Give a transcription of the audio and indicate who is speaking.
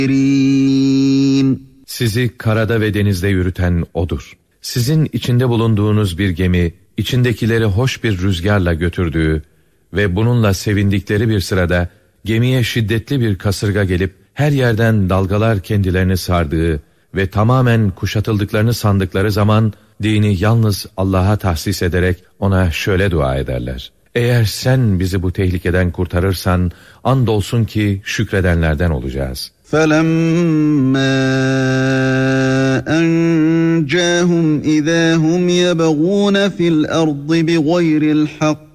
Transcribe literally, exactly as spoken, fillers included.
Speaker 1: Sizi karada ve denizde yürüten O'dur. Sizin içinde bulunduğunuz bir gemi, içindekileri hoş bir rüzgarla götürdüğü ve bununla sevindikleri bir sırada gemiye şiddetli bir kasırga gelip her yerden dalgalar kendilerini sardığı ve tamamen kuşatıldıklarını sandıkları zaman dini yalnız Allah'a tahsis ederek ona şöyle dua ederler: eğer sen bizi bu tehlikeden kurtarırsan andolsun ki şükredenlerden olacağız.
Speaker 2: فَلَمَّا أَنْجَاهُمْ إِذَا هُمْ يَبْغُونَ فِي الْأَرْضِ بِغَيْرِ الْحَقِّ